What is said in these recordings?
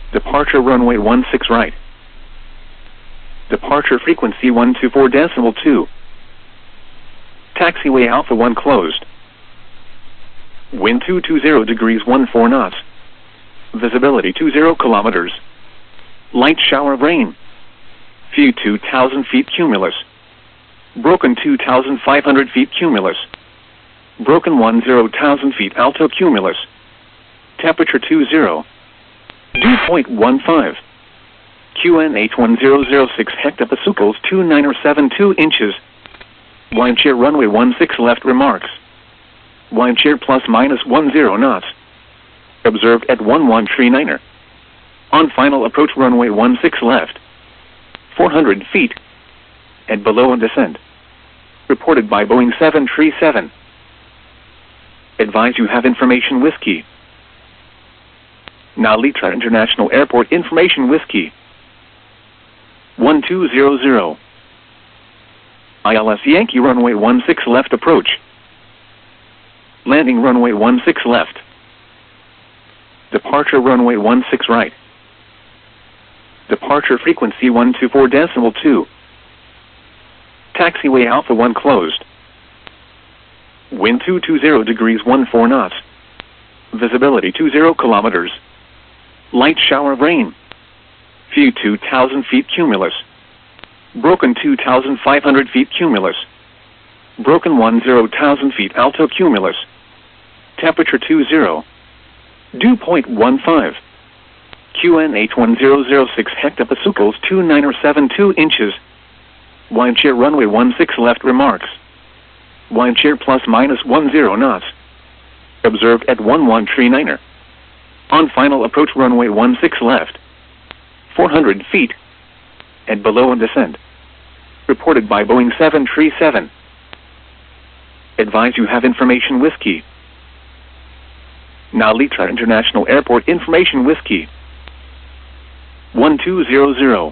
Departure runway 16 right. Departure frequency 124.2. Taxiway Alpha 1 closed. Wind 220 degrees 14 knots. Visibility 20 kilometers. Light shower of rain. View 2,000 feet cumulus. Broken 2,500 feet cumulus. Broken 10,000 feet alto cumulus. Temperature 20. Dew point 15. QNH 1006 hectopascals 2972 inches. Wind shear runway 16 left remarks. Wind shear plus minus 10 knots. Observed at 1139er. On final approach runway 16 left. 400 feet. And below on descent. Reported by Boeing 737. Advise you have information Whiskey. Now Litra International Airport information Whiskey. 1200. ILS Yankee runway 16 left approach. Landing runway 16 left. Departure runway 16 right. Departure frequency 124.2. Taxiway Alpha 1 closed. Wind 220 degrees 14 knots. Visibility 20 kilometers. Light shower of rain. View 2,000 feet cumulus. Broken 2,500 feet cumulus. Broken 10,000 feet alto cumulus. Temperature 20. Dew point 15. QNH 1006 hectopascals 2972 inches. Wind shear runway 16 left remarks. Wind shear plus minus 10 knots. Observed at 1139er. On final approach runway 16 left. 400 feet. And below on descent. Reported by Boeing 737. Advise you have information Whiskey. Now Litra International Airport information Whiskey. 1200.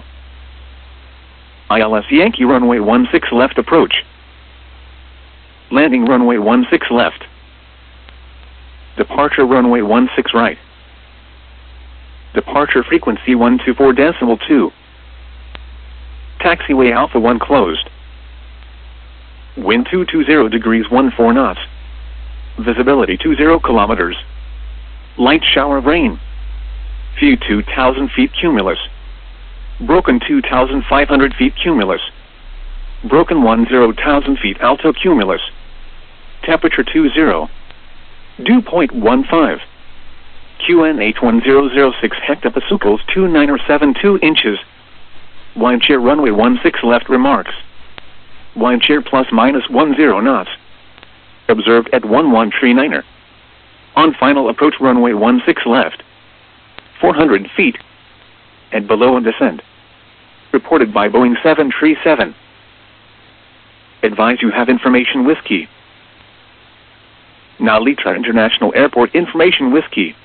ILS Yankee runway 16 left approach. Landing runway 16 left. Departure runway 16 right. Departure frequency 124.2. Taxiway Alpha 1 closed. Wind 220 degrees 14 knots. Visibility 20 kilometers. Light shower of rain. View 2,000 feet cumulus. Broken 2,500 feet cumulus. Broken 10,000 feet alto cumulus. Temperature 20. Dew point 15. QNH 1006 hectopascals 2972 inches. Wind shear runway 16 left remarks. Wind shear plus minus 10 knots. Observed at 1139er. On final approach runway 16 left. 400 feet. And below on descent. Reported by Boeing 737. Advise you have information Whiskey. Now Litra International Airport information Whiskey.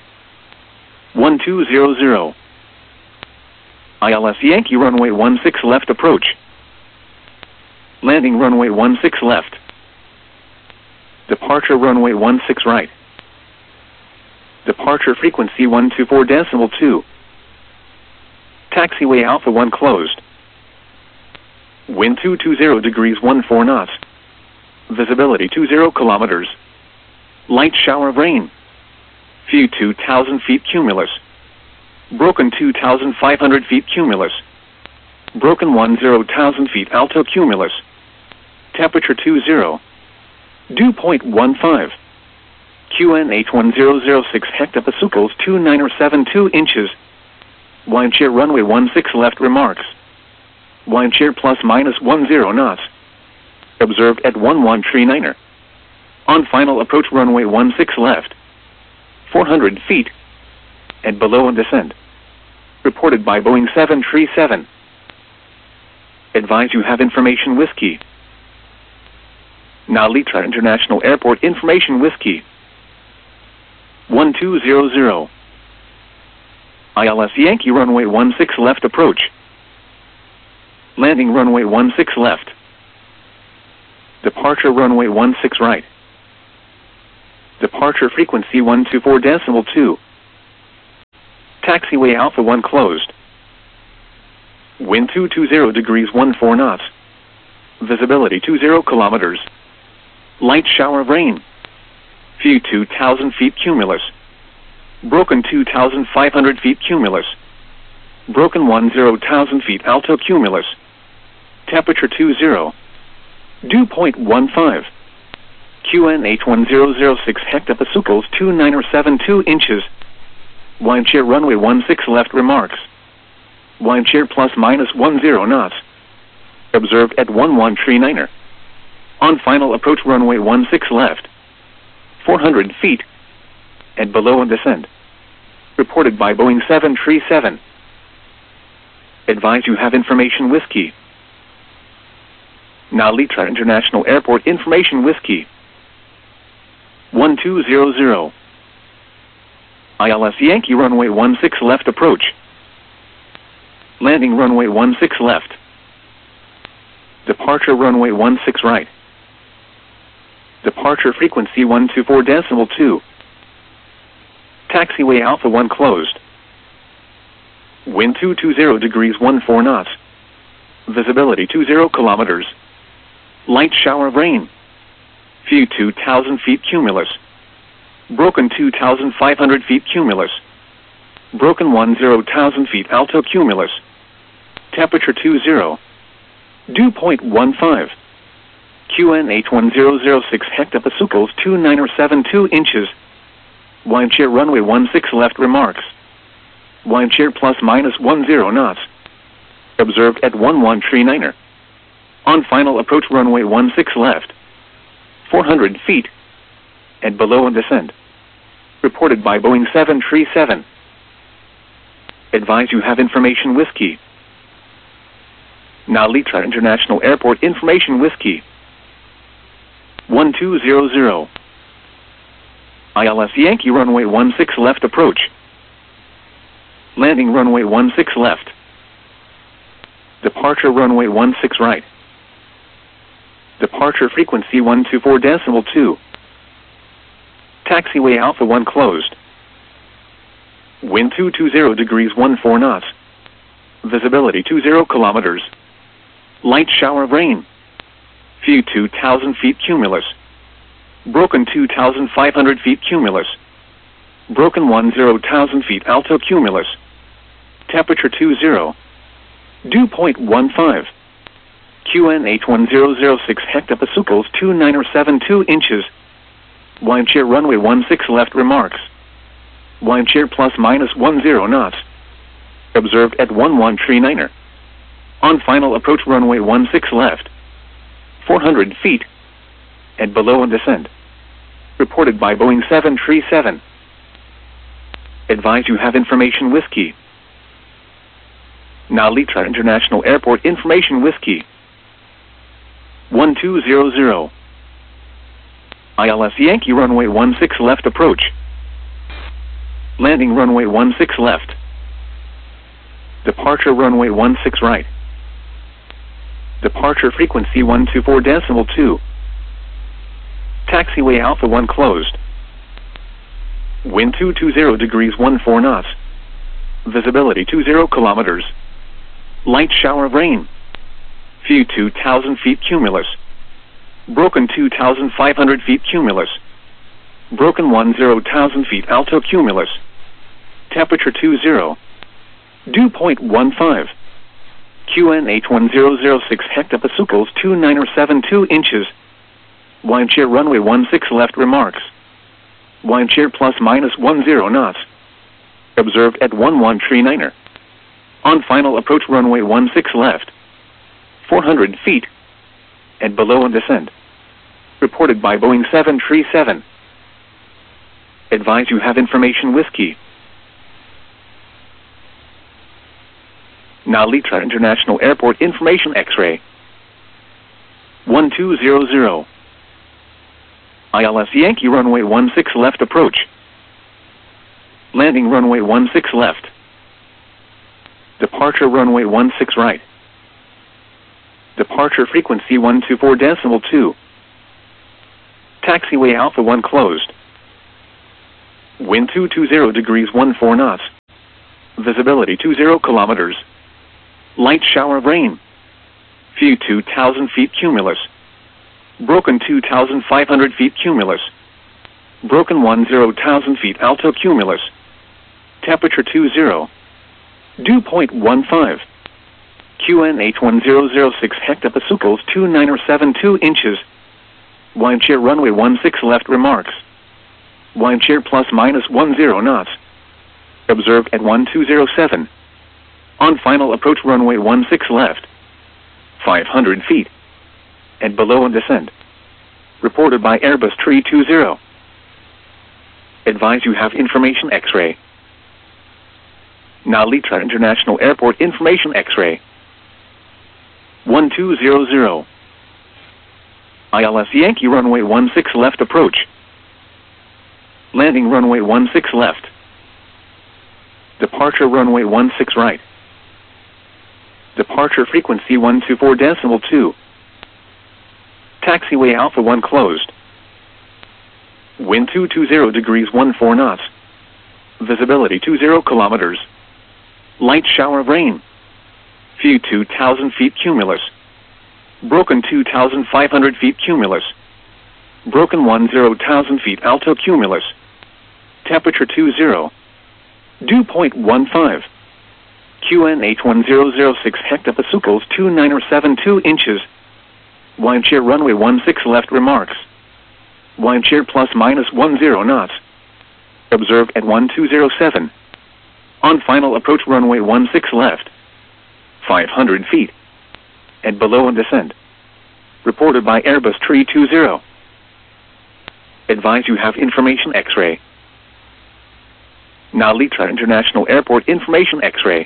1200. ILS Yankee runway 16 left approach. Landing runway 16 left. Departure runway 16 right. Departure frequency 124.2. Taxiway Alpha 1 closed. Wind 220 degrees 14 knots. Visibility 20 kilometers. Light shower of rain. View 2,000 feet cumulus. Broken 2,500 feet cumulus. Broken 10,000 feet alto cumulus. Temperature 20. Dew point 15. QNH 1006 hectopascals 2972 inches. Wind shear runway 16 left remarks. Wind shear plus minus 10 knots. Observed at 1139er. On final approach runway 16 left. 400 feet. And below on descent. Reported by Boeing 737. Advise you have information Whiskey. Now Litra International Airport information Whiskey. 1200. ILS Yankee runway 16 left approach. Landing runway 16 left. Departure runway 16 right. Departure frequency 124.2. Taxiway Alpha 1 closed. Wind 220 degrees 14 knots. Visibility 20 kilometers. Light shower of rain. View 2,000 feet cumulus. Broken 2,500 feet cumulus. Broken 10,000 feet alto cumulus. Temperature 20. Dew point 15. QNH 1006 hectopascals 2972 inches. Wind shear runway 16 left remarks. Wind shear plus minus 10 knots. Observed at 1139er. On final approach runway 16 left. 400 feet. And below and descend. Reported by Boeing 737. Advise you have information Whiskey. Now Litra International Airport information Whiskey. 1200. ILS Yankee runway 16 left approach. Landing runway 16 left. Departure runway 16 right. Departure frequency 124.2. Taxiway Alpha 1 closed. Wind 220 degrees 14 knots. Visibility 20 kilometers. Light shower of rain. View 2,000 feet cumulus. Broken 2,500 feet cumulus. Broken 10,000 feet alto cumulus. Temperature 20. Dew point 15. QNH 1006 hectopascals 2972 inches. Wind shear runway 16 left remarks. Wind shear plus minus 10 knots. Observed at 1139er. On final approach runway 16 left. 400 feet. And below and descend. Reported by Boeing 737. Advise you have information Whiskey. Now Litra International Airport information Whiskey. 1200. ILS Yankee runway 16 left approach. Landing runway 16 left. Departure runway 16 right. Departure frequency 124.2. Taxiway Alpha 1 closed. Wind 220 degrees 14 knots. Visibility 20 kilometers. Light shower of rain. View 2,000 feet cumulus. Broken 2,500 feet cumulus. Broken 10,000 feet alto cumulus. Temperature 20. Dew point 15. QNH 1006 hectopascals 2972 inches. Wind shear runway 16 left remarks. Wind shear plus minus 10 knots. Observed at 1139er. On final approach runway 16 left. 400 feet. And below and descend. Reported by Boeing 737. Advise you have information Whiskey. Now Litra International Airport information Whiskey. 1200. ILS Yankee runway 16 left approach. Landing runway 16 left. Departure runway 16 right. Departure frequency 124.2. Taxiway Alpha 1 closed. Wind 220 degrees 14 knots. Visibility 20 kilometers. Light shower of rain. View 2,000 feet cumulus. Broken 2,500 feet cumulus. Broken 10,000 feet alto cumulus. Temperature 20. Dew point 15. QNH 1006 hectopascals 2972 inches. Wind shear runway 16 left remarks. Wind shear plus minus 10 knots. Observed at 1139er. On final approach runway 16 left. 400 feet. And below and descend. Reported by Boeing 737. Advise you have information Whiskey. Now Litra International Airport information X-ray. 1200. ILS Yankee runway 16 left approach. Landing runway 16 left. Departure runway 16 right. Departure frequency 124.2. Taxiway Alpha 1 closed. Wind 220 degrees 14 knots. Visibility 20 kilometers. Light shower of rain. View 2,000 feet cumulus. Broken 2,500 feet cumulus. Broken 10,000 feet alto cumulus. Temperature 20. Dew point 15. QNH 1006 hectopascals 2972 inches. Wind shear runway 16 left remarks. Wind shear plus minus 10 knots. Observed at 1207. On final approach runway 16 left. 500 feet. And below on descent. Reported by Airbus 320. Advise you have information X-ray. Narita International Airport information X-ray. 1200. ILS Yankee runway 16 left approach. Landing runway 16 left. Departure runway 16 right. Departure frequency 124.2. Taxiway Alpha 1 closed. Wind 220 degrees 14 knots. Visibility 20 kilometers. Light shower of rain. View 2,000 feet cumulus. Broken 2,500 feet cumulus. Broken 10,000 feet alto cumulus. Temperature 20. Dew point 15. QNH 1006 hectopascals 2972 inches. Wind shear runway 16 left remarks. Wind shear plus minus 10 knots. Observed at 1207. On final approach runway 16 left. 500 feet. And below on descent. Reported by Airbus 320. Advise you have information X-ray. Narita International Airport information X-ray.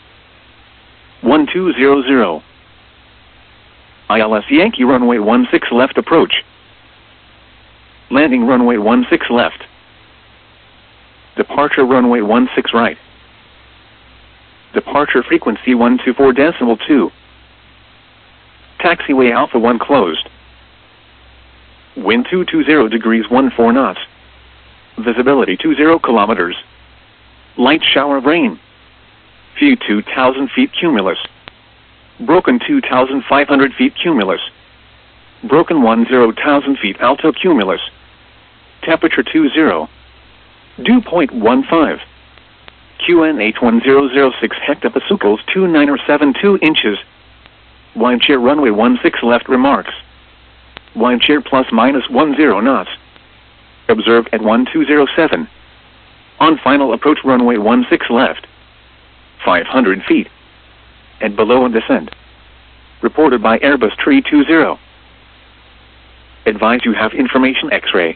1200. ILS Yankee runway 16 left approach. Landing runway 16 left. Departure runway 16 right. Departure frequency 124.2. Taxiway Alpha 1 closed. Wind 220 degrees 14 knots. Visibility 20 kilometers. Light shower of rain. View 2,000 feet cumulus. Broken 2,500 feet cumulus. Broken 10,000 feet alto cumulus. Temperature 20. Dew point 15. QNH 1006 hectopascals 2972 inches. Wind shear runway 16 left remarks. Wind shear plus minus 10 knots. Observed at 1207. On final approach runway 16 left. 500 feet. And below on descent. Reported by Airbus 320. Advise you have information X-ray.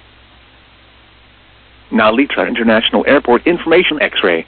Narita International Airport information X-ray.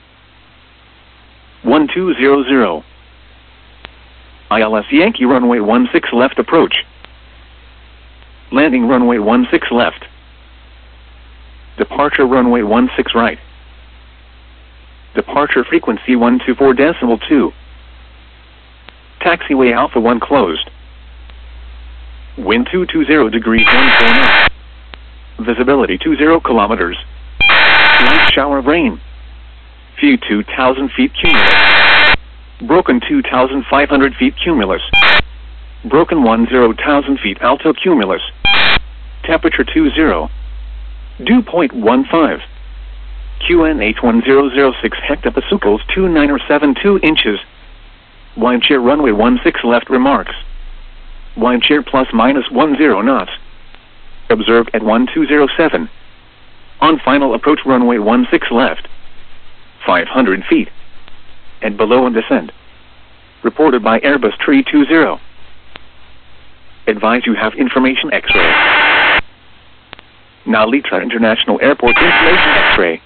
1200. ILS Yankee runway 16 left approach. Landing runway 16 left. Departure runway 16 right. Departure frequency 124.2. Taxiway Alpha 1 closed. Wind 220 degrees 14 knots. Visibility 20 kilometers. Light shower of rain. View 2,000 feet cumulus. Broken 2,500 feet cumulus. Broken 10,000 feet alto cumulus. Temperature 20. Dew point 15. QNH 1006 hectopascals 2972 inches. Wind shear runway 16 left remarks. Wind shear plus minus 10 knots. Observed at 1207. On final approach runway 16 left. 500 feet. And below on descent. Reported by Airbus 320. Advise you have information X-ray. Narita International Airport information X-ray.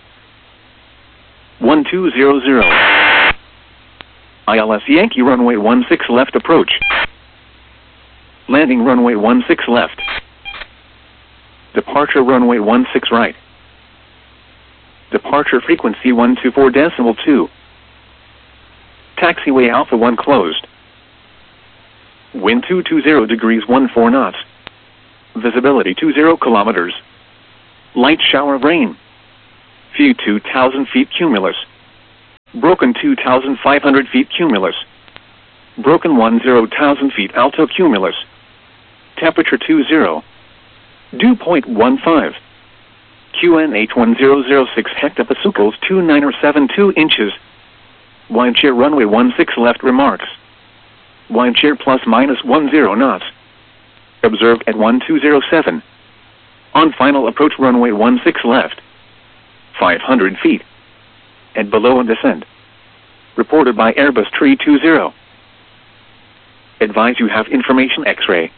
1200. ILS Yankee runway 16 left approach. Landing runway 16 left. Departure runway 16 right. Departure frequency 124.2. Taxiway Alpha 1 closed. Wind 220 degrees 14 knots. Visibility 20 kilometers. Light shower of rain. View 2,000 feet cumulus. Broken 2,500 feet cumulus. Broken 10,000 feet alto cumulus. Temperature 20. Dew point 15. QNH 1006 hectopascals 2972 inches. Wind shear runway 16 left remarks. Wind shear plus minus 10 knots. Observed at 1207. On final approach runway 16 left. 500 feet. And below on descent. Reported by Airbus TRE-20. Advise you have information X-ray.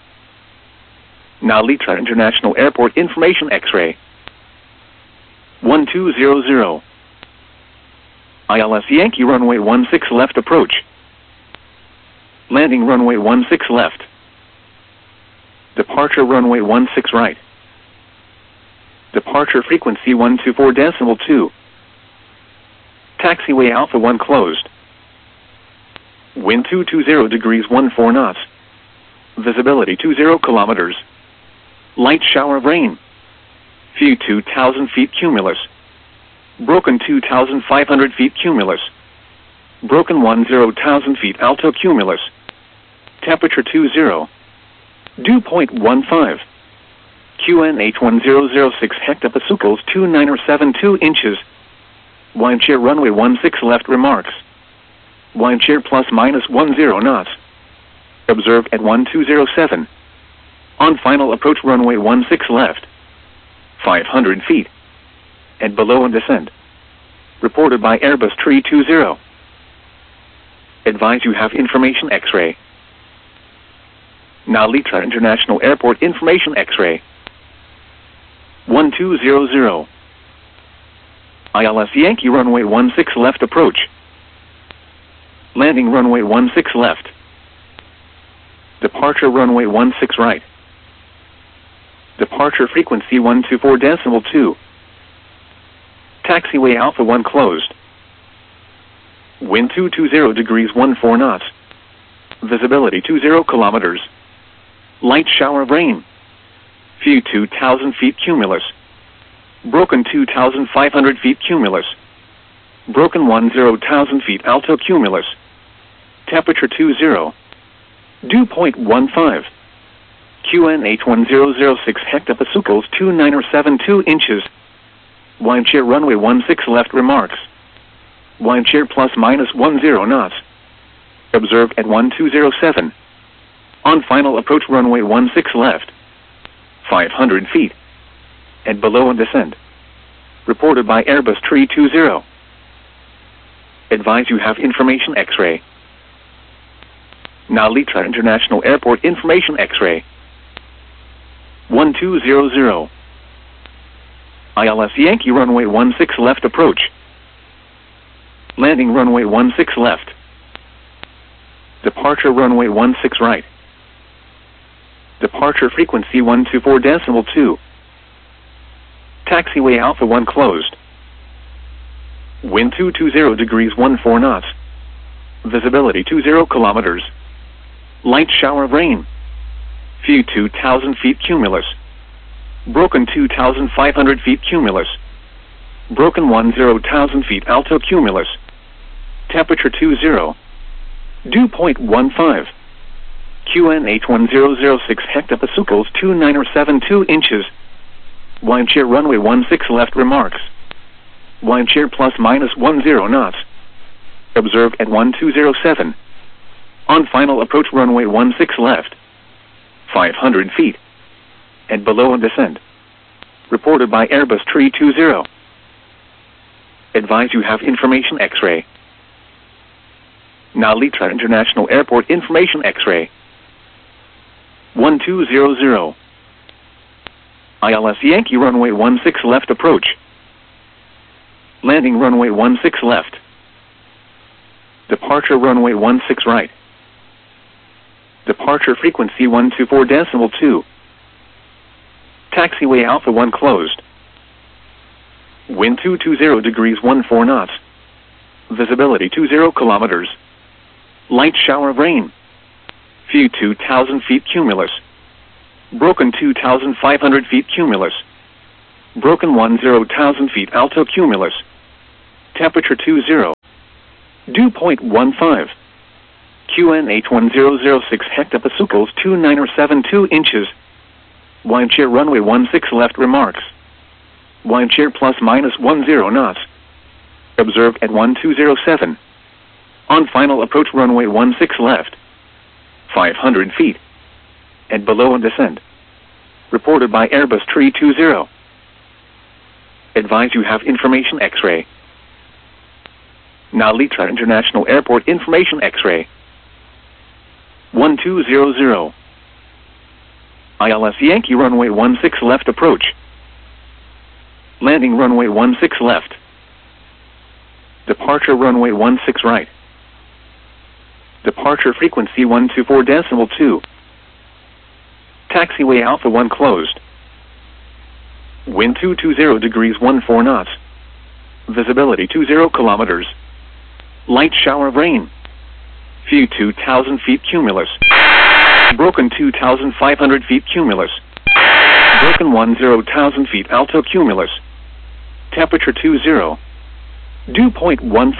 Now Litra International Airport information X-ray. 1200. ILS Yankee runway 16 left approach. Landing runway 16 left. Departure runway 16 right. Departure frequency 124.2. Taxiway Alpha 1 closed. Wind 220 degrees 14 knots. Visibility 20 kilometers. Light shower of rain. Few 2,000 feet cumulus. Broken 2,500 feet cumulus. Broken 10,000 feet alto cumulus. Temperature 20. Dew point 15. QNH 1006 hectopascals 2972 inches. Wind shear runway 16 left remarks. Wind shear plus minus 10 knots. Observed at 1207. On final approach runway 16 left. 500 feet. And below on descent. Reported by Airbus TRE-20. Advise you have information X-ray. Now Litra International Airport information X-ray. 1200. ILS Yankee runway 16 left approach. Landing runway 16 left. Departure runway 16 right. Departure frequency 124.2. Taxiway Alpha 1 closed. Wind 220 degrees 14 knots. Visibility 20 kilometers. Light shower of rain. Few 2,000 feet cumulus. Broken 2,500 feet cumulus. Broken 10,000 feet alto cumulus. Temperature 20. Dew point 15. QNH 1006 hectopascals 2972 inches. Wind shear runway 16 left remarks. Wind shear plus minus 10 knots. Observed at 1207. On final approach runway 16 left. 500 feet. And below on descent. Reported by Airbus TRE-20. Advise you have information X-ray. Now Litra International Airport information X-ray. 1200. ILS Yankee runway 16 left approach. Landing runway 16 left. Departure runway 16 right. Departure frequency 124.2. Taxiway Alpha 1 closed. Wind 220 degrees 14 knots. Visibility 20 kilometers. Light shower of rain. Few 2,000 feet cumulus. Broken 2,500 feet cumulus. Broken 10,000 feet alto cumulus. Temperature 20. Dew point 15. QNH 1006 hectopascals 2972 inches. Wind shear runway 16 left remarks. Wind shear plus minus 10 knots. Observed at 1207. On final approach runway 16 left. 500 feet. And below on descent. Reported by Airbus TRE-20. Advise you have information X-ray. Now Litra International Airport information X-ray. 1200. ILS Yankee runway 16 left approach. Landing runway 16 left. Departure runway 16 right. Departure frequency 124.2. Taxiway Alpha 1 closed. Wind 220 degrees 14 knots. Visibility 20 kilometers. Light shower of rain. Few 2,000 feet cumulus. Broken 2,500 feet cumulus. Broken 10,000 feet alto cumulus. Temperature 20. Dew point 15. QNH1006 hectopascals 2972 inches. Wind shear runway 16 left remarks. Wind shear plus minus 10 knots. Observed at 1207. On final approach runway 16 left. 500 feet. And below on descent. Reported by Airbus 320. Advise you have information X-ray. Now Litra International Airport information X-ray. 1200. ILS Yankee runway 16 left approach. Landing runway 16 left. Departure runway 16 right. Departure frequency 124.2. Taxiway Alpha 1 closed. Wind 220 degrees 14 knots. Visibility 20 kilometers. Light shower of rain. Few 2,000 feet cumulus. Broken 2,500 feet cumulus. Broken 10,000 feet alto cumulus. Temperature 20. Dew point 15.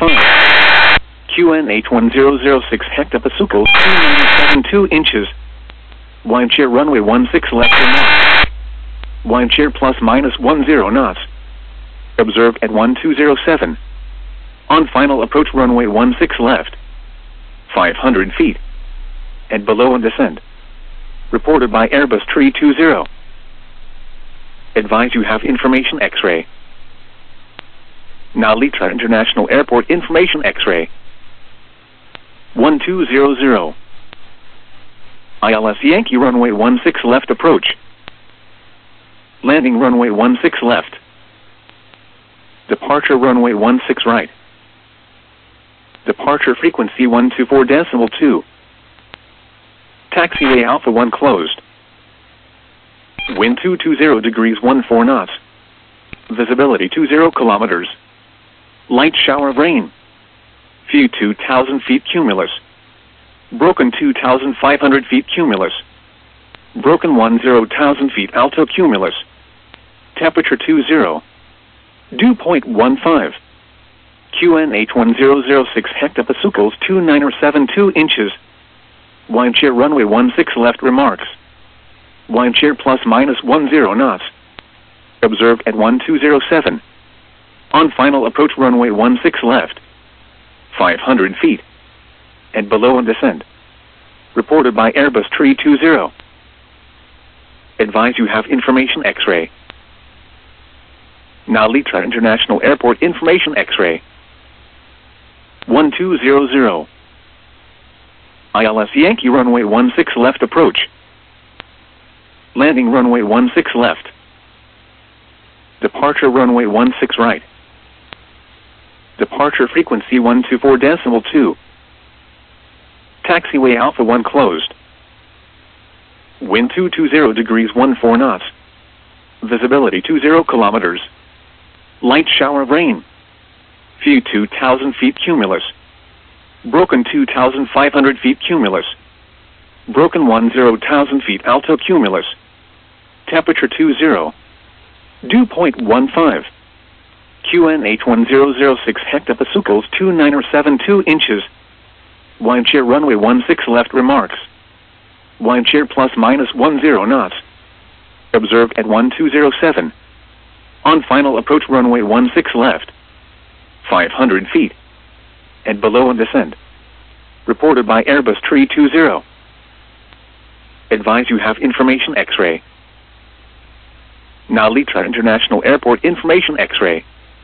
QNH1006 hectopascals 2972 inches. Wind shear runway 16 left remarks. Wind shear plus minus 10 knots. Observed at 1207. On final approach runway 16 left. 500 feet. And below on descent. Reported by Airbus 320. Advise you have information X-ray. Now Litra International Airport information X-ray. 1200. ILS Yankee runway 16 left approach. Landing runway 16 left. Departure runway 16 right. Departure frequency 124.2. Taxiway Alpha 1 closed. Wind 220 degrees 14 knots. Visibility 20 kilometers. Light shower of rain. Few 2,000 feet cumulus. Broken 2,500 feet cumulus. Broken 10,000 feet alto cumulus. Temperature 20. Dew point 15. QNH1006 hectopascals 2972 inches. Wind shear runway 16 left remarks. Wind shear plus minus 10 knots. Observed at 1207. On final approach runway 16 left. 500 feet. And below on descent. Reported by Airbus 320. Advise you have information X-ray. Now Litra International Airport information X-ray. 1200. ILS Yankee runway 16 left approach. Landing runway 16 left. Departure runway 16 right. Departure frequency 124.2. Taxiway Alpha 1 closed. Wind 220 degrees 14 knots. Visibility 20 kilometers. Light shower of rain. Few 2,000 feet cumulus. Broken 2,500 feet cumulus. Broken 10,000 feet alto cumulus. Temperature 20. Dew point 15. QNH1006 hectopascals 2972 inches. Wind shear runway 16 left remarks. Wind shear plus minus 10 knots. Observed at 1207. On final approach runway 16 left. 500 feet. And below on descent. Reported by Airbus 320. Advise you have information X-ray. Now Litra International Airport information X-ray.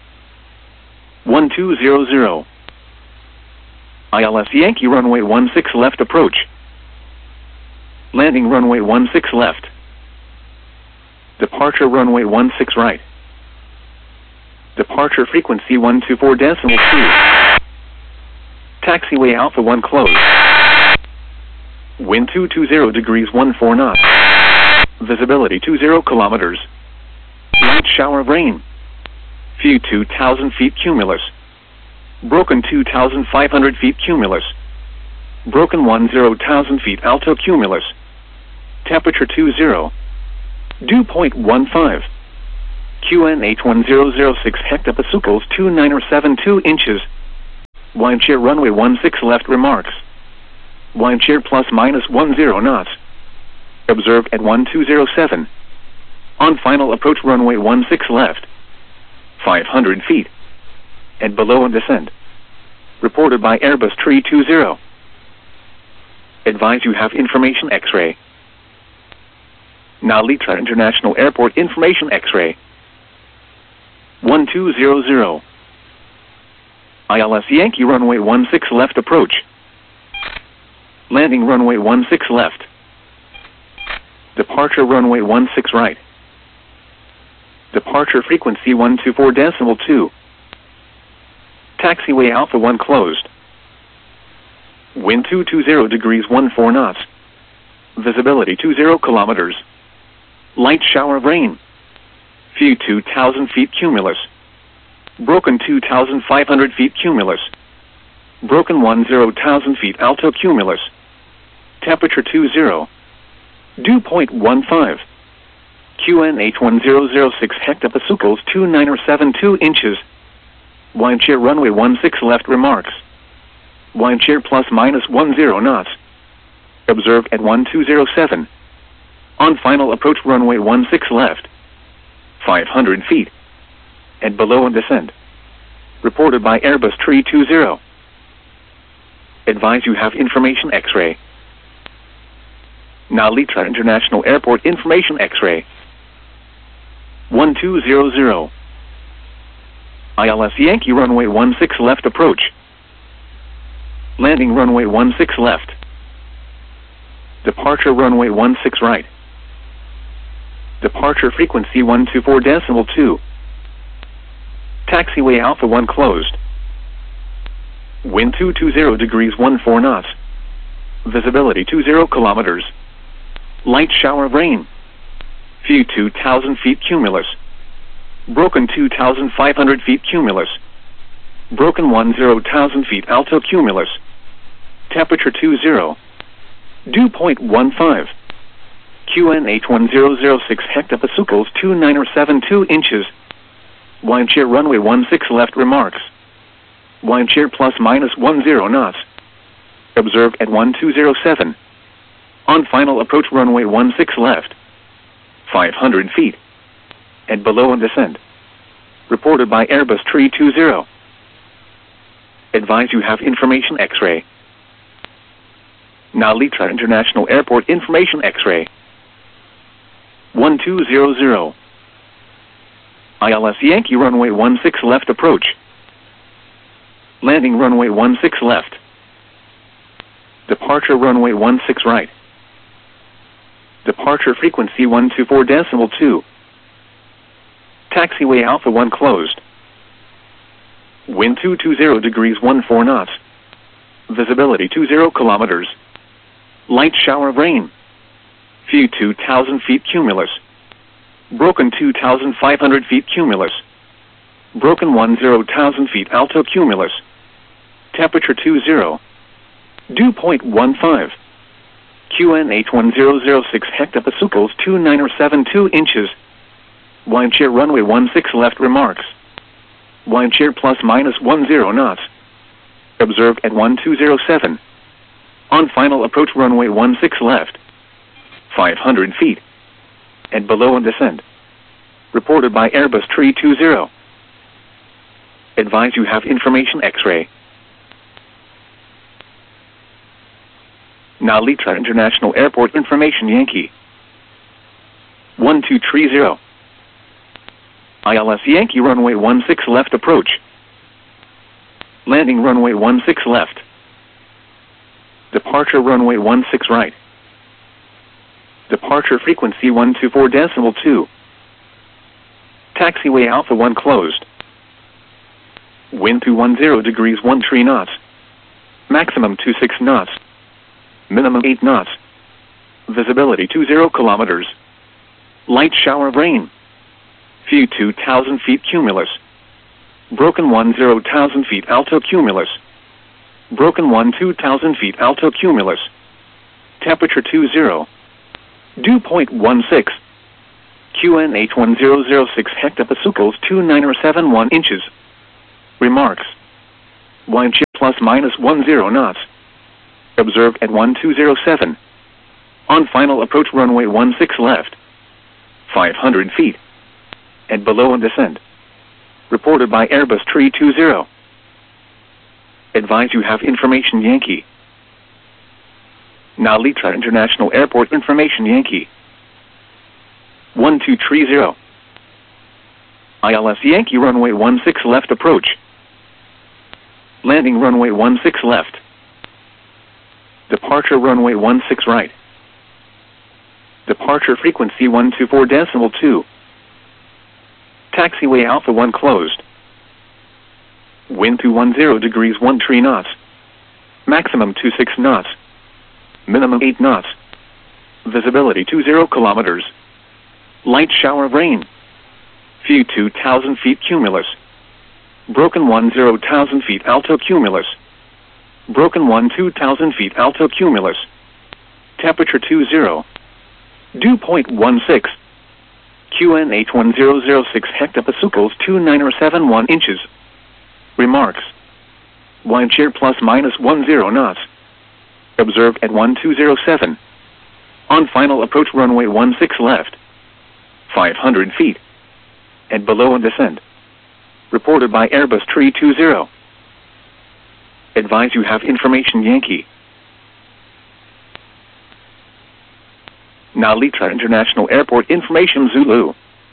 1200. ILS Yankee runway 16 left approach. Landing runway 16 left. Departure runway 16 right. Departure frequency 124.2. Taxiway Alpha 1 closed. Wind 220 degrees 14 knots. Visibility 20 kilometers. Light shower of rain. Few 2,000 feet cumulus. Broken 2,500 feet cumulus. Broken 10,000 feet alto cumulus. Temperature 20. Dew point 15. QNH1006 hectopascals 2972 inches. Windcheer runway 16 left. Remarks. Windcheer plus minus 10 knots. Observed at 1207. On final approach runway 16 left. 500 feet. And below on descent. Reported by Airbus 320. Advise you have information X-ray. Now Litra International Airport information X-ray. 1200. ILS Yankee runway 16 left approach. Landing runway 16 left. Departure runway 16 right. Departure frequency 124.2. Taxiway Alpha 1 closed. Wind 220 degrees 14 knots. Visibility 20 kilometers. Light shower of rain. Few 2,000 feet cumulus. Broken 2,500 feet cumulus. Broken 10,000 feet alto cumulus. Temperature 20. Dew point 15. QNH 1006 hectopascals 2972 inches. Windcheer runway 16 left. Remarks. Windcheer plus minus 10 knots. Observed at 1207. On final approach runway 16 left. 500 feet. And below on descent. Reported by Airbus 320. Advise you have information X-ray. Now Litra International Airport information X-ray. 1200. ILS Yankee runway 16 left approach. Landing runway 16 left. Departure runway 16 right. Departure frequency 124.2. Taxiway Alpha 1 closed. Wind 220 degrees 14 knots. Visibility 20 kilometers. Light shower of rain. Few 2,000 feet cumulus. Broken 2,500 feet cumulus. Broken 10,000 feet alto cumulus. Temperature 20. Dew point 15. QNH 1006 hectopascals 2972 inches. Windcheer runway 16 left. Remarks. Windcheer plus minus 10 knots. Observed at 1207. On final approach runway 16 left. 500 feet. And below on descent. Reported by Airbus 320. Advise you have information X-ray. Now Litra International Airport information X-ray. 1200. ILS Yankee runway 16 left approach. Landing runway 16 left. Departure runway 16 right. Departure frequency 124.2. Taxiway Alpha 1 closed. Wind 220 degrees 14 knots. Visibility 20 kilometers. Light shower of rain. Few 2,000 feet cumulus. Broken 2,500 feet cumulus. Broken 10,000 feet alto cumulus. Temperature 20. Dew point 15. QNH 1006 hectopascals 2972 inches. Windcheer runway 16 left. Remarks. Windcheer plus minus 10 knots. Observed at 1207. On final approach runway 16 left. 500 feet. And below on descent. Reported by Airbus 320. Advise you have information X-ray. Now Litra International Airport information Yankee. 1230. ILS Yankee runway 16 left approach. Landing runway 16 left. Departure runway 16 right. Departure frequency 124.2. Taxiway Alpha 1 closed. Wind 210 degrees 13 knots. Maximum 26 knots. Minimum 8 knots. Visibility 20 kilometers. Light shower of rain. Few 2,000 feet cumulus. Broken 10,000 feet alto cumulus. Broken 12,000 feet alto cumulus. Temperature 20. Dew point 16. QNH 1006 hectopascals 2971 inches. Remarks. Windcheer plus minus 10 knots. Observed at 1207. On final approach runway 16 left. 500 feet. And below on descent. Reported by Airbus 320. Advise you have information Yankee. Now Litra International Airport information Yankee. 1230. ILS Yankee runway 16 left approach. Landing runway 16 left. Departure runway 16 right. Departure frequency 124.2. Taxiway Alpha 1 closed. Wind 210 degrees 13 knots. Maximum 26 knots. Minimum 8 knots. Visibility 20 kilometers. Light shower of rain. Few 2,000 feet cumulus. Broken 10,000 feet alto cumulus. Broken 2,000 feet alto cumulus. Temperature 20. Dew point 16. QNH 1006 hectopascals 2971 inches. Remarks. Wind shear plus minus 10 knots. Observed at 1207. On final approach runway 16 left. 500 feet. And below on descent. Reported by Airbus 320. Advise you have information Yankee. Now Litra International Airport information Zulu.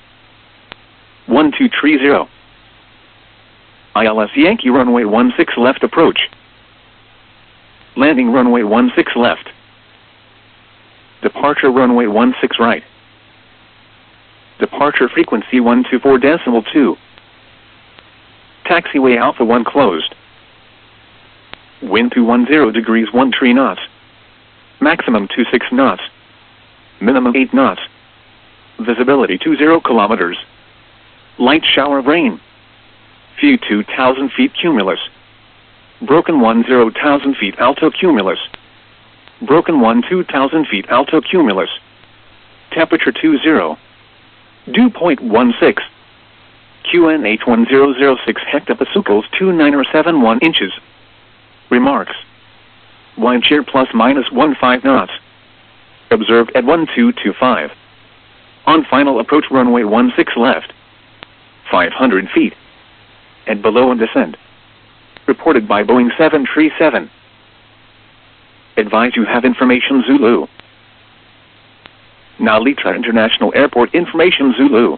1230. ILS Yankee runway 16 left approach. Landing runway 16 left. Departure runway 16 right. Departure frequency 124.2. Taxiway Alpha 1 closed. Wind 210 degrees 13 knots. Maximum 26 knots. Minimum 8 knots. Visibility 20 kilometers. Light shower of rain. Few 2,000 feet cumulus. Broken 10,000 feet alto cumulus. Broken 2,000 feet alto cumulus. Temperature 20. Dew point 16. QNH 1006 hectopascals 2971 inches. Remarks. Wind shear plus minus 15 knots. Observed at 1225. On final approach runway 16 left. 500 feet. And below on descent. Reported by Boeing 737. Advise you have information Zulu. Now Litra International Airport information Zulu.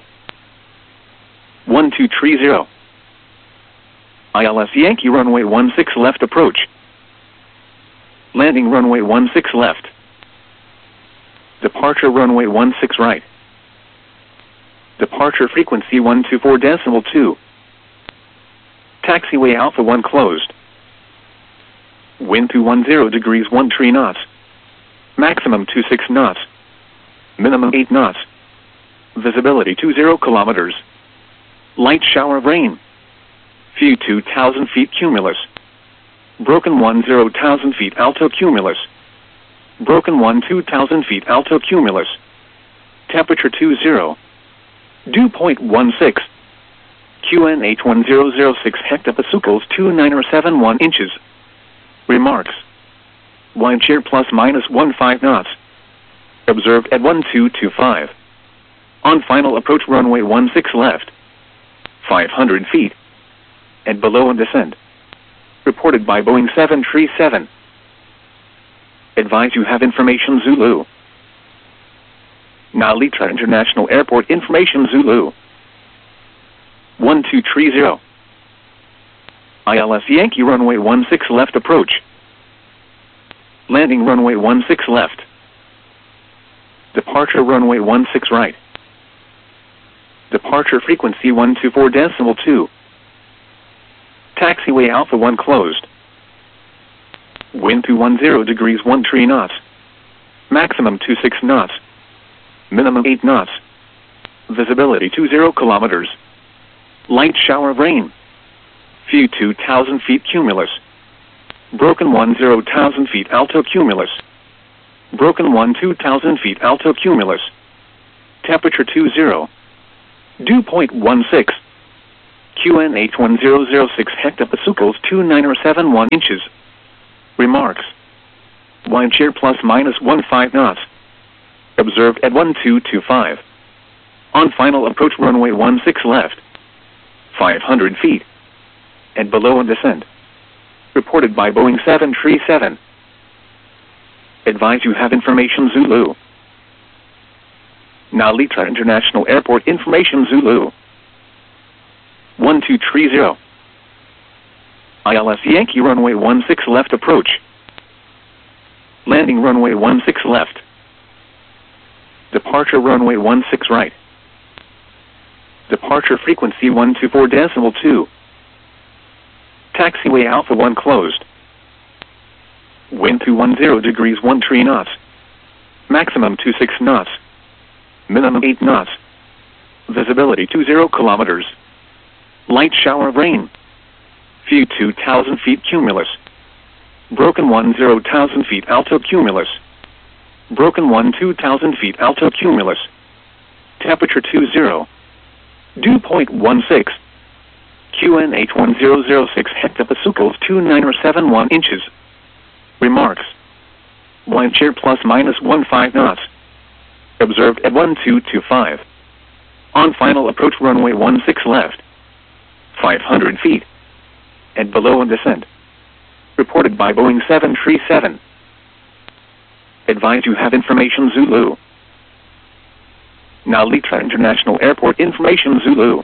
1230. ILS Yankee runway 16 left approach. Landing runway 16 left. Departure runway 16 right. Departure frequency 124.2. Taxiway Alpha 1 closed. Wind 210 degrees 13 knots. Maximum 26 knots. Minimum 8 knots. Visibility 20 kilometers. Light shower of rain. Few 2,000 feet cumulus. Broken 10,000 feet alto cumulus. Broken 2,000 feet alto cumulus. Temperature 20. Dew point 16. QNH 1006 hectopascals 2971 inches. Remarks. Wind shear plus minus 15 knots. Observed at 1225. On final approach runway 16 left. 500 feet. And below on descent. Reported by Boeing 737. Advise you have information Zulu. Now Litra International Airport information Zulu. 1230. ILS Yankee runway 16 left approach. Landing runway 16 left. Departure runway 16 right. Departure frequency 124.2. Taxiway Alpha 1 closed. Wind 210 degrees 13 knots. Maximum 26 knots. Minimum 8 knots. Visibility 20 kilometers. Light shower of rain. Few 2,000 feet cumulus. Broken 10,000 feet alto cumulus. Broken 2,000 feet alto cumulus. Temperature 20. Dew point 16. QNH 1006 hectopascals 2971 inches. Remarks. Wind shear plus minus 15 knots. Observed at 1225. On final approach runway 16 left. 500 feet. And below on descent. Reported by Boeing 737. Advise you have information Zulu. Nalita International Airport information Zulu. 1230. ILS Yankee runway 16 left approach. Landing runway 16 left. Departure runway 16 right. Departure frequency 124.2. Taxiway Alpha 1 closed. Wind 210 degrees 13 knots. Maximum 26 knots. Minimum 8 knots. Visibility 20 kilometers. Light shower of rain. View 2,000 feet cumulus. Broken 10,000 feet alto cumulus. Broken 2,000 feet alto cumulus. Temperature 20. Dew point 16. QNH 1006 hectopascals 2971 inches. Remarks. Wind shear plus minus 15 knots. Observed at 1225. On final approach runway 16 left. 500 feet. And below on descent. Reported by Boeing 737. Advise you have information Zulu. Nalita International Airport information Zulu.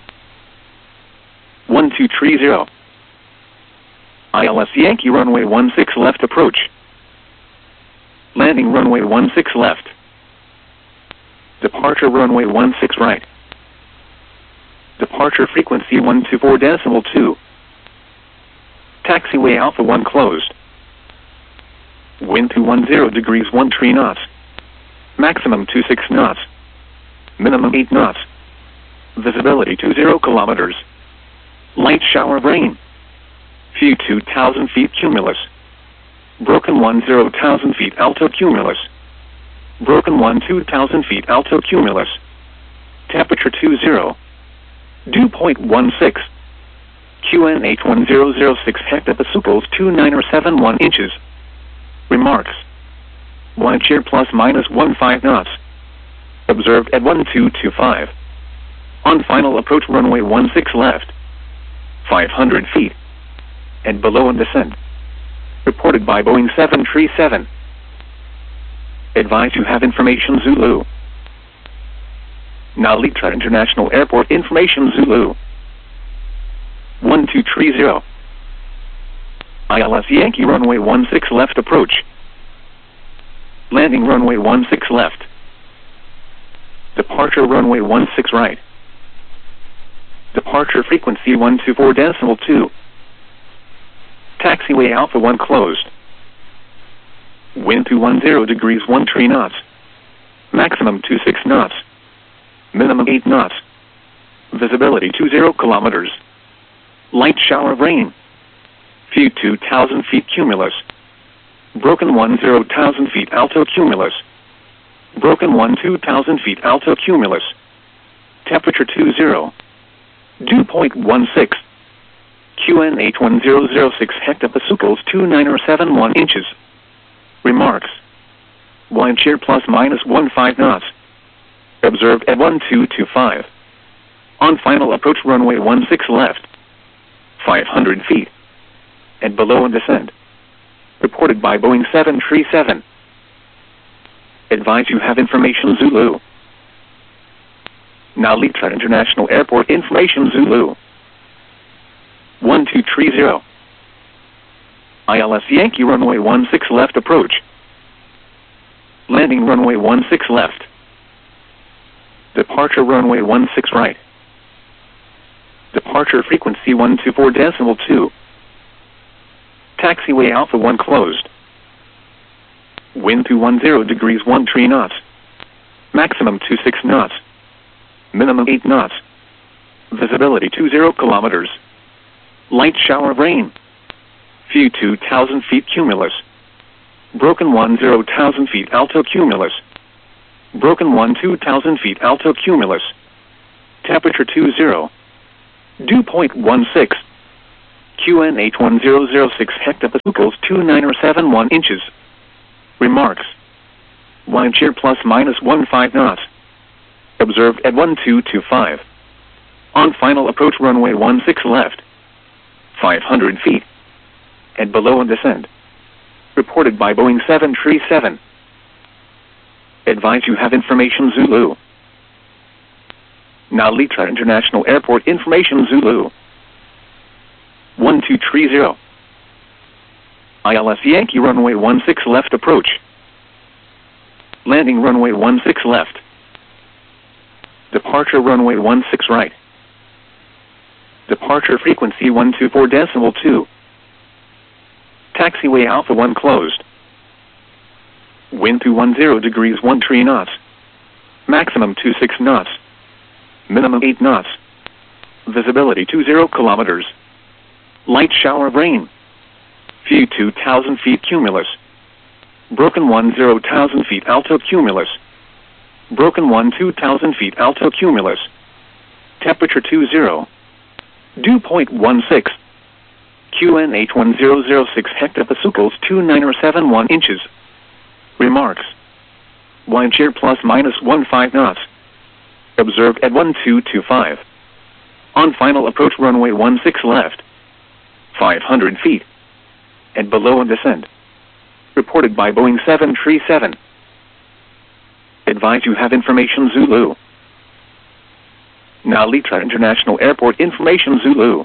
1230. ILS Yankee runway 16 left approach. Landing runway 16 left. Departure runway 16 right. Departure frequency 124.2. Taxiway Alpha 1 closed. Wind 210 degrees 13 knots. Maximum 26 knots. Minimum 8 knots. Visibility 20 kilometers. Light shower of rain. View 2,000 feet cumulus. Broken 10,000 feet alto cumulus. Broken 2,000 feet alto cumulus. Temperature 20. Dew point 16. QNH 1006 hectopascals 2971 inches. Remarks. Wind shear plus minus 15 knots. Observed at 1225. On final approach runway 16 left. 500 feet. And below on descent. Reported by Boeing 737. Advise you have information Zulu. Nalita International Airport information Zulu. 1230. ILS Yankee runway 16 left approach. Landing runway 16 left. Departure runway 16 right. Departure frequency 124.2. Taxiway Alpha 1 closed. Wind 210 degrees 13 knots. Maximum 26 knots. Minimum 8 knots. Visibility 20 kilometers. Light shower of rain. View 2,000 feet cumulus. Broken 10,000 feet alto cumulus. Broken 2,000 feet alto cumulus. Temperature 20. Dew point 16. QNH 1006 hectopascals 2971 inches. Remarks. Wind shear plus minus 15 knots. Observed at 1225. On final approach runway 16 left. 500 feet. And below on descent. Reported by Boeing 737. Advise you have information Zulu. Nalita International Airport information Zulu. 1230. ILS Yankee runway 16 left approach. Landing runway 16 left. Departure runway 16 right. Departure frequency 124.2. Taxiway Alpha 1 closed. Wind 210 degrees 13 knots. Maximum 26 knots. Minimum 8 knots. Visibility 20 kilometers. Light shower of rain. View 2,000 feet cumulus. Broken 10,000 feet alto cumulus. Broken 2,000 feet alto cumulus. Temperature 20. Dew point 16. QNH 1006 hectopascals 2971 inches. Remarks. Wind shear plus minus 15 knots. Observed at 1225. On final approach runway 16 left. 500 feet. And below and descend. Reported by Boeing 737. Advise you have information Zulu. Now Litra International Airport information Zulu. 1230. ILS Yankee runway 16 left approach. Landing runway 16 left. Departure runway 16 right. Departure frequency 124.2. Taxiway Alpha 1 closed. Wind 210 degrees 13 knots. Maximum 26 knots. Minimum 8 knots. Visibility 20 kilometers. Light shower of rain. Few 2,000 feet cumulus. Broken 10,000 feet alto cumulus. Broken 2,000 feet alto cumulus. Temperature 20. Dew point 16. QNH 1006 hectopascals 2971 inches. Remarks. Wind shear plus minus 15 knots. Observed at 1225. On final approach runway 16 left. 500 feet. And below and descend. Reported by Boeing 737. Advise you have information Zulu. Now Litra International Airport information Zulu.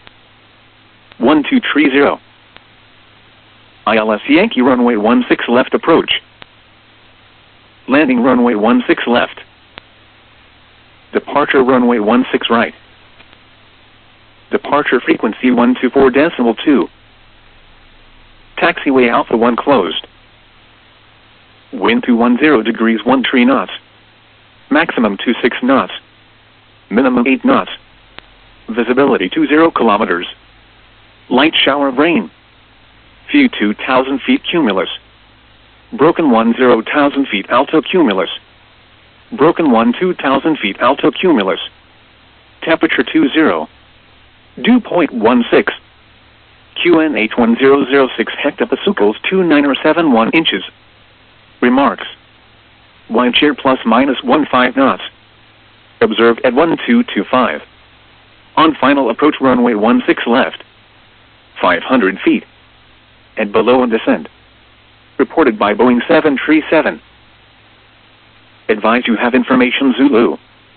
1230. ILS Yankee runway 16 left approach. Landing runway 16 left. Departure runway 16 right. Departure frequency 124.2. Taxiway Alpha 1 closed. Wind 210 degrees 13 knots. Maximum 26 knots. Minimum 8 knots. Visibility 20 kilometers. Light shower of rain. Few 2,000 feet cumulus. Broken 10,000 feet alto cumulus. Broken 2,000 feet alto cumulus. Temperature 20. Dew point 16. QNH 1006 hectopascals 2971 inches. Remarks. Wind shear plus minus 15 knots. Observed at 1225. On final approach runway 16 left. 500 feet. And below and descend. Reported by Boeing 737. Advise you have information Zulu.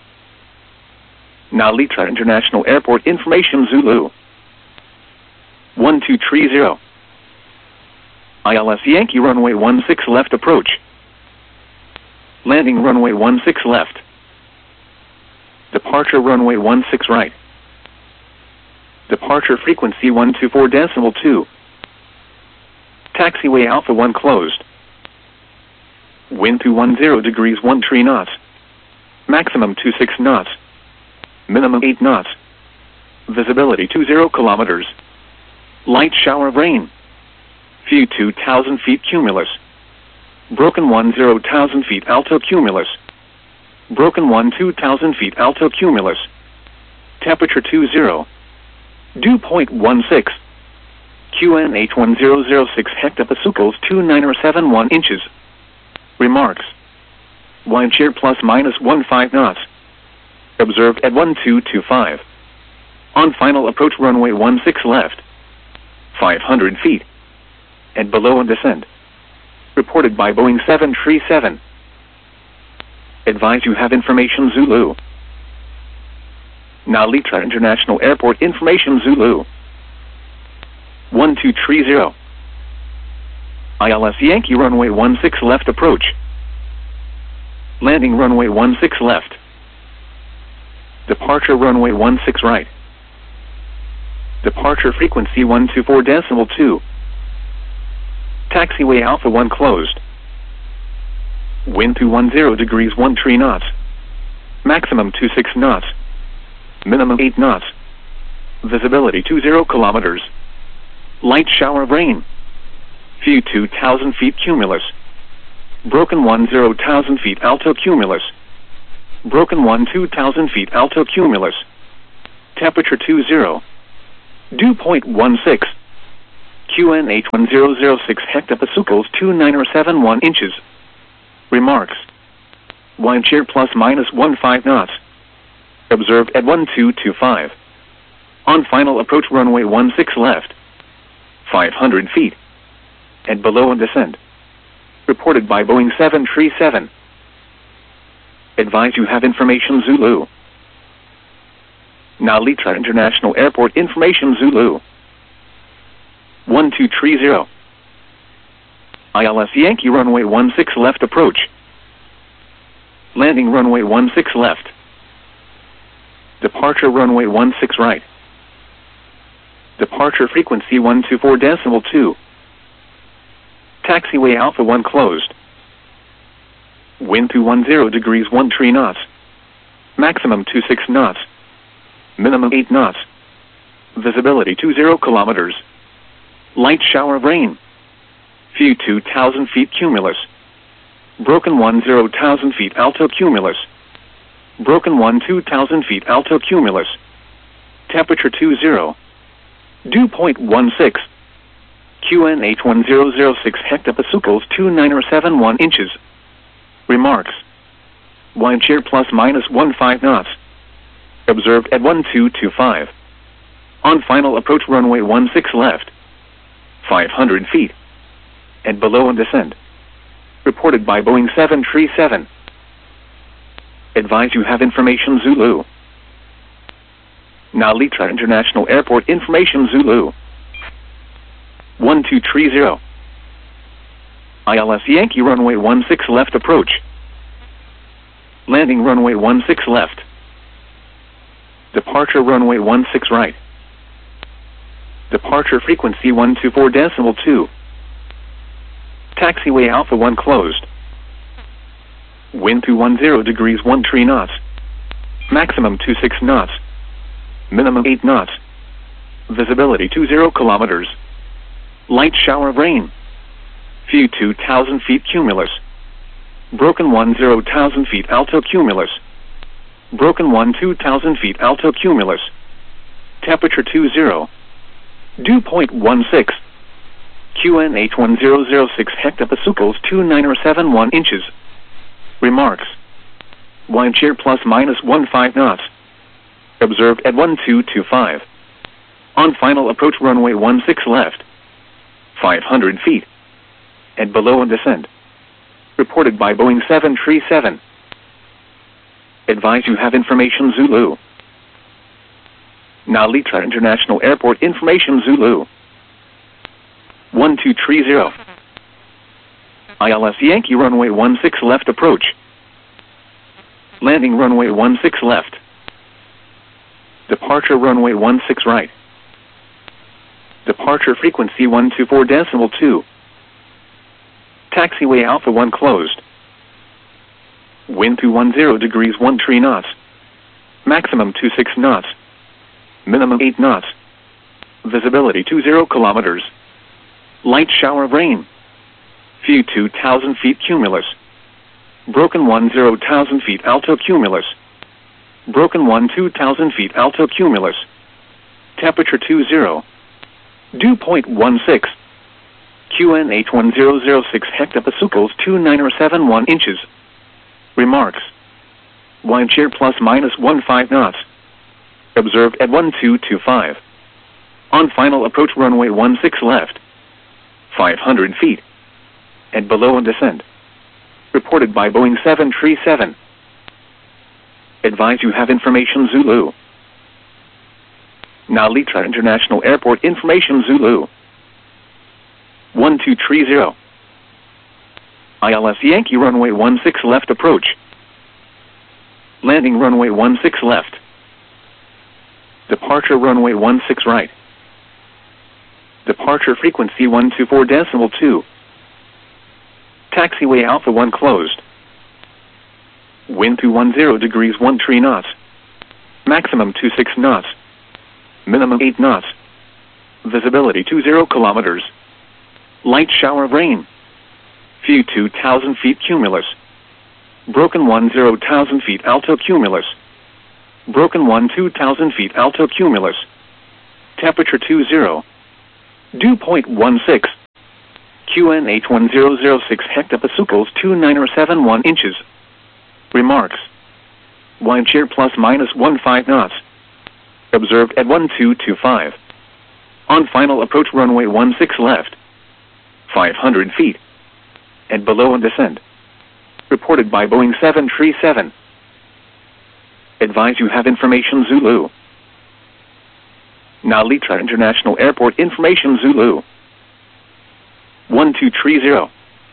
Now Litra International Airport information Zulu. 1230. ILS Yankee runway 16 left approach. Landing runway 16 left. Departure runway 16 right. Departure frequency 124.2. Taxiway Alpha 1 closed. Wind 210 degrees 13 knots. Maximum 26 knots. Minimum 8 knots. Visibility 20 kilometers. Light shower of rain. Few 2,000 feet cumulus. Broken 10,000 feet alto cumulus. Broken 2,000 feet alto cumulus. Temperature 20. Dew point 16. QNH 1006 hectopascals 2971 inches. Remarks. Wind shear plus minus 15 knots. Observed at 1225. On final approach runway 16 left. 500 feet. And below and descend. Reported by Boeing 737. Advise you have information Zulu. Now Litra International Airport information Zulu. 1230. ILS Yankee runway 16 left approach. Landing runway 16 left. Departure runway 16 right. Departure frequency 124.2. Taxiway Alpha 1 closed. Wind 210 degrees 13 knots. Maximum 26 knots. Minimum 8 knots. Visibility 20 kilometers. Light shower of rain. Few 2,000 feet cumulus. Broken 10,000 feet alto cumulus. Broken 2,000 feet alto cumulus. Temperature 20. Dew point 16. QNH 1006 hectopascals 2971 inches. Remarks. Wind shear plus minus 15 knots. Observed at 1225. On final approach runway 16 left. 500 feet. And below on descent. Reported by Boeing 737. Advise you have information Zulu. Narita International Airport information Zulu. 1230. ILS Yankee runway 16 left approach. Landing runway 16 left. Departure runway 16 right. Departure frequency 124.2. Taxiway Alpha 1 closed. Wind 210 degrees 13 knots. Maximum 26 knots. Minimum 8 knots. Visibility 20 kilometers. Light shower of rain. Few 2,000 feet cumulus. Broken 10,000 feet alto cumulus. Broken 2,000 feet alto cumulus. Temperature 20. Dew point 16. QNH 1006 hectopascals 2971 inches. Remarks. Wind shear plus minus 15 knots. Observed at 1225. On final approach runway 16 left. 500 feet. And below on descent. Reported by Boeing 737. Advise you have information Zulu. Narita International Airport information Zulu. 1230. ILS Yankee runway 16 left approach. Landing runway 16 left. Departure runway 16 right. Departure frequency 124.2. Taxiway Alpha 1 closed. Wind 210 degrees 13 knots. Maximum 26 knots. Minimum 8 knots. Visibility 20 kilometers. Light shower of rain. Few 2,000 feet cumulus. Broken 10,000 feet alto cumulus. Broken 2,000 feet alto cumulus. Temperature 20. Dew point 16. QNH 1006 hectopascals 2971 inches. Remarks. Wind shear plus minus 15 knots. Observed at 1225. On final approach runway 16 left. 500 feet. And below on descent. Reported by Boeing 737. Advise you have information Zulu. Narita International Airport information Zulu. 1230. ILS Yankee runway 16 left approach. Landing runway 16 left. Departure runway 16 right. Departure frequency 124.2. Taxiway Alpha 1 closed. Wind 210 degrees 13 knots. Maximum 26 knots. Minimum 8 knots. Visibility 20 kilometers. Light shower of rain. Few 2,000 feet cumulus. Broken 10,000 feet alto cumulus. Broken 2,000 feet alto cumulus. Temperature 20. Dew point 16. QNH 1006 hectopascals 2971 inches. Remarks. Wind shear plus minus 15 knots. Observed at 1225. On final approach runway 16 left. 500 feet. And below on descent. Reported by Boeing 737. Advise you have information Zulu. Narita International Airport information Zulu. 1230. ILS Yankee runway 16 left approach. Landing runway 16 left. Departure runway 16 right. Departure frequency 124.2. Taxiway Alpha 1 closed. Wind 210 degrees 13 knots. Maximum 26 knots. Minimum 8 knots. Visibility 20 kilometers. Light shower of rain. Few 2,000 feet cumulus. Broken 10,000 feet alto cumulus. Broken 1 2,000 feet alto cumulus. Temperature 20. Dew point 16. QNH 1006 hectopascals 2971 inches. Remarks. Wind shear plus minus 15 knots. Observed at 1225. On final approach runway 16 left. 500 feet. And below on descent. Reported by Boeing 737. Advise you have information Zulu. Narita International Airport information Zulu. 1230.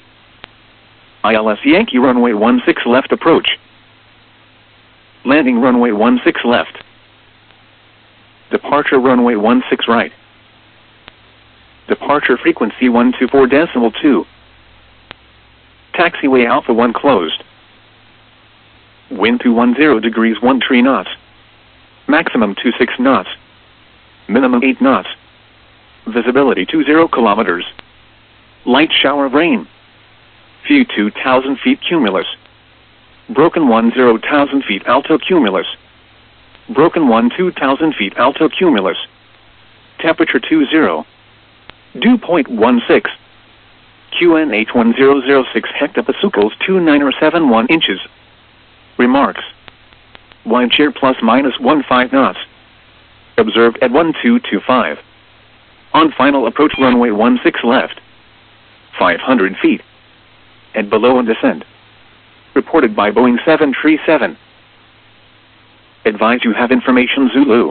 ILS Yankee runway 16 left approach. Landing runway 16 left. Departure runway 16 right. Departure frequency 124.2. Taxiway Alpha 1 closed. Wind 210 degrees 13 knots. Maximum 26 knots. Minimum 8 knots. Visibility 20 kilometers. Light shower of rain. Few 2,000 feet cumulus. Broken 10,000 feet alto cumulus. Broken 2,000 feet alto cumulus. Temperature 20. Dew point 16. QNH 1006 hectopascals 2971 inches. Remarks. Wind shear plus minus 15 knots. Observed at 1225. On final approach runway 16 left. 500 feet. And below on descent. Reported by Boeing 737. Advise you have information Zulu.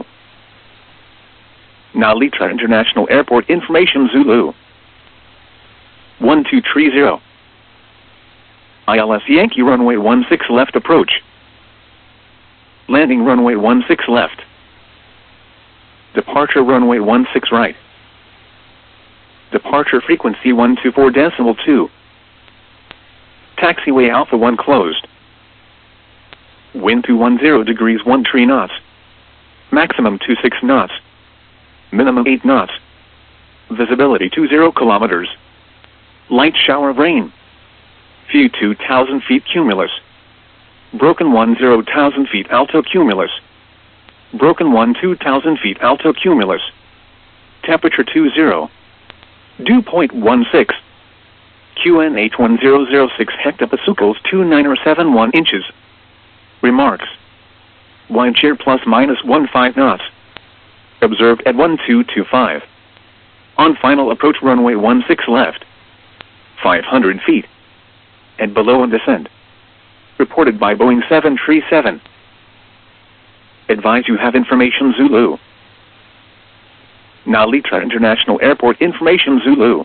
Narita International Airport information Zulu. 1230. ILS Yankee runway 16 left approach. Landing runway 16 left. Departure runway 16 right. Departure frequency 124.2. Taxiway Alpha 1 closed. Wind 210 degrees 13 knots. Maximum 26 knots. Minimum 8 knots. Visibility 20 kilometers. Light shower of rain. Few 2,000 feet cumulus. Broken 10,000 feet alto cumulus. Broken 2,000 feet alto cumulus. Temperature 20. Dew point 16. QNH 1006 hectopascals 2971 inches. Remarks. Wind shear plus minus 15 knots. Observed at 1225. On final approach runway 16 left. 500 feet. And below on descent. Reported by Boeing 737. Advise you have information Zulu. Narita International Airport information Zulu.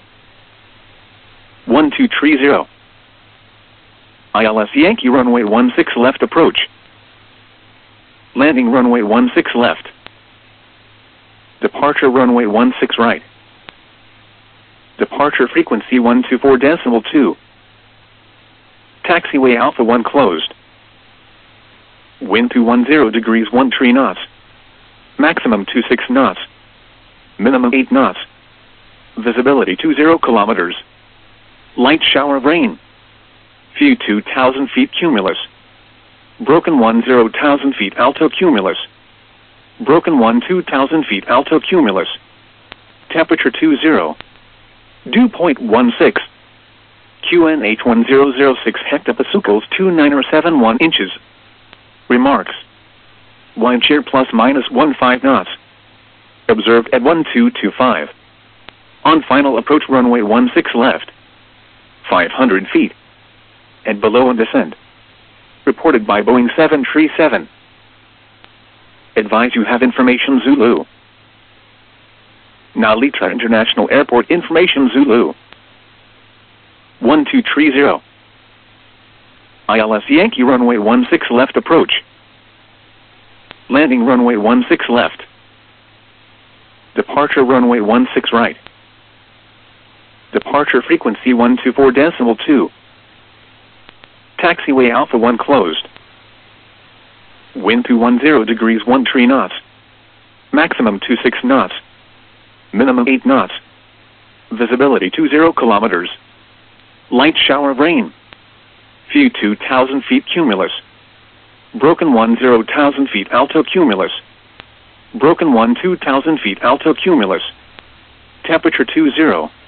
1230. ILS Yankee runway 16 left approach. Landing runway 16 left. Departure runway 16 right. Departure frequency 124.2. Taxiway Alpha 1 closed. Wind 210 degrees 13 knots. Maximum 26 knots. Minimum 8 knots. Visibility 20 kilometers. Light shower of rain. Few 2,000 feet cumulus. Broken 10,000 feet alto cumulus. Broken 2,000 feet alto cumulus. Temperature 20. Dew point 16. QNH 1006 hectopascals 2971 inches. Remarks. Wind shear plus minus 15 knots. Observed at 1225. On final approach runway 16 left. 500 feet. And below on descent. Reported by Boeing 737. Advise you have information Zulu. Narita International Airport information Zulu. 1230. ILS Yankee runway 16 left approach. Landing runway 16 left. Departure runway 16 right. Departure frequency 124.2. Taxiway Alpha 1 closed. Wind 210 degrees 13 knots. Maximum 26 knots. Minimum 8 knots. Visibility 20 kilometers. Light shower of rain. Few 2,000 feet cumulus. Broken 10,000 feet alto cumulus. Broken 12,000 feet alto cumulus. Temperature 20.